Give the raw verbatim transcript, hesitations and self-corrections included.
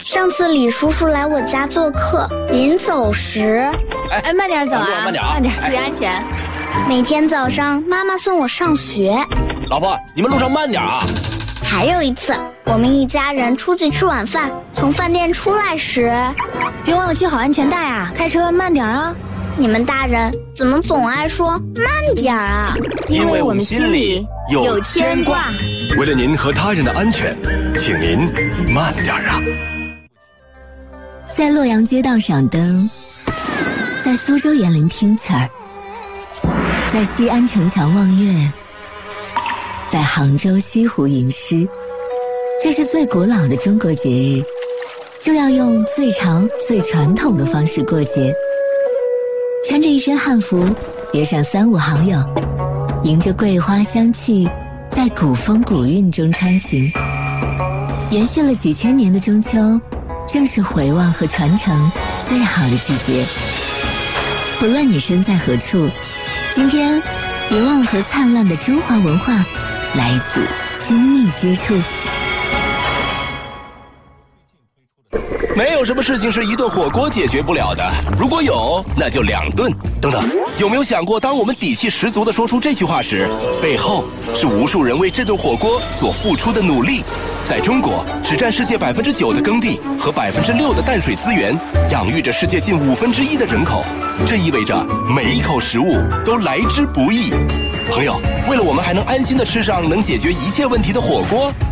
上次李叔叔来我家做客，临走时， 哎，慢点走啊， 慢点啊， 慢点，注意安全。 每天早上妈妈送我上学。 老婆，你们路上慢点啊。 还有一次，我们一家人出去吃晚饭，从饭店出来时， 别忘了系好安全带啊，开车慢点啊。 你们大人怎么总爱说慢点啊？ 因为我们心里有牵挂。 为了您和他人的安全，请您慢点啊。 在洛阳街道赏灯，在苏州园林听曲儿，在西安城墙望月，在杭州西湖吟诗。这是最古老的中国节日，就要用最长最传统的方式过节。穿着一身汉服，约上三五好友，迎着桂花香气，在古风古韵中穿行。延续了几千年的中秋，正是回望和传承最好的季节。不论你身在何处，今天别忘了和灿烂的中华文化来一次亲密接触。 没有什么事情是一顿火锅解决不了的，如果有，那就两顿。等等，有没有想过，当我们底气十足地说出这句话时，背后是无数人为这顿火锅所付出的努力？在中国，只占世界百分之九的耕地和百分之六的淡水资源，养育着世界近五分之一的人口。这意味着每一口食物都来之不易。朋友，为了我们还能安心地吃上能解决一切问题的火锅，